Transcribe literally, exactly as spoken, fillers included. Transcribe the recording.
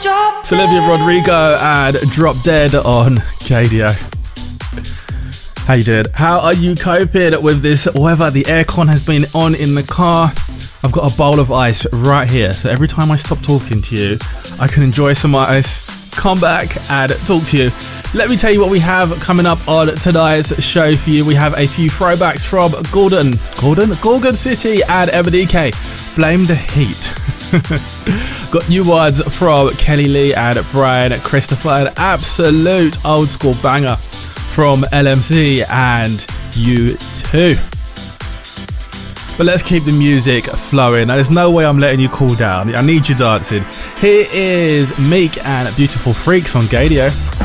It's Olivia Rodrigo and Drop Dead on Gadio. How you doing? How are you coping with this weather? The aircon has been on in the car. I've got a bowl of ice right here, so every time I stop talking to you, I can enjoy some ice, come back and talk to you. Let me tell you what we have coming up on tonight's show for you. We have a few throwbacks from Gordon, Gordon, Gorgon City and M D K. Blame the heat. Got new ones from Kelly Lee and Brian Christopher. An absolute old school banger from L M C and U two. But let's keep the music flowing. Now, there's no way I'm letting you cool down. I need you dancing. Here is Meek and Beautiful Freaks on Gadio.